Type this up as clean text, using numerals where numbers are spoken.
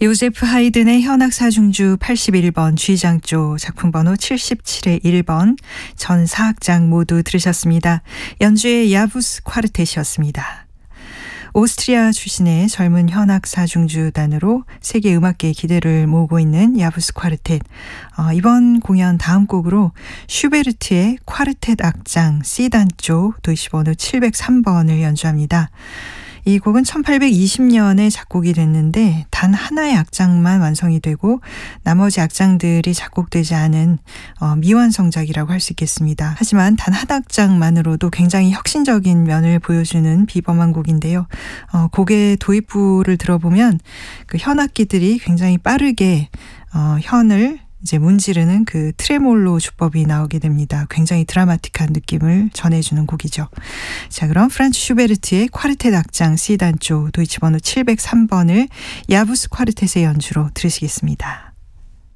요제프 하이든의 현악사중주 81번 G장조 작품번호 77의 1번 전 4악장 모두 들으셨습니다. 연주의 야부스 콰르텟이었습니다. 오스트리아 출신의 젊은 현악사중주단으로 세계 음악계의 기대를 모으고 있는 야부스 콰르텟. 이번 공연 다음 곡으로 슈베르트의 콰르텟 악장 C단조 도이치번호 703번을 연주합니다. 이 곡은 1820년에 작곡이 됐는데 단 하나의 악장만 완성이 되고 나머지 악장들이 작곡되지 않은 미완성작이라고 할 수 있겠습니다. 하지만 단 한 악장만으로도 굉장히 혁신적인 면을 보여주는 비범한 곡인데요. 곡의 도입부를 들어보면 그 현악기들이 굉장히 빠르게 현을 이제 문지르는 그 트레몰로 주법이 나오게 됩니다. 굉장히 드라마틱한 느낌을 전해주는 곡이죠. 자, 그럼 프란츠 슈베르트의 콰르텟 악장 C단조 도이치번호 703번을 야부스 콰르텟의 연주로 들으시겠습니다.